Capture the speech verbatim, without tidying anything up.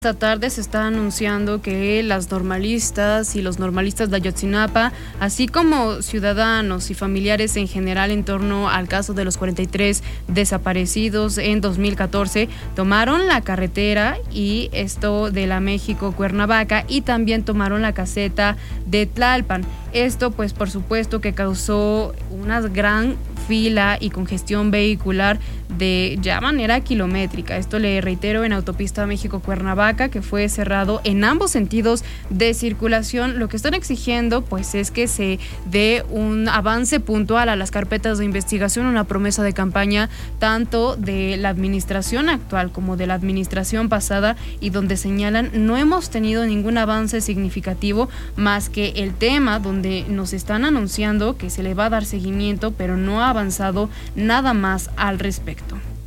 Esta tarde se está anunciando que las normalistas y los normalistas de Ayotzinapa, así como ciudadanos y familiares en general en torno al caso de los cuarenta y tres desaparecidos en dos mil catorce, tomaron la carretera y esto de la México-Cuernavaca y también tomaron la caseta de Tlalpan. Esto pues por supuesto que causó una gran fila y congestión vehicular de ya manera kilométrica. Esto le reitero en autopista México-Cuernavaca, que fue cerrado en ambos sentidos de circulación. Lo que están exigiendo pues es que se dé un avance puntual a las carpetas de investigación, una promesa de campaña tanto de la administración actual como de la administración pasada, y donde señalan no hemos tenido ningún avance significativo más que el tema donde nos están anunciando que se le va a dar seguimiento, pero no ha avanzado nada más al respecto.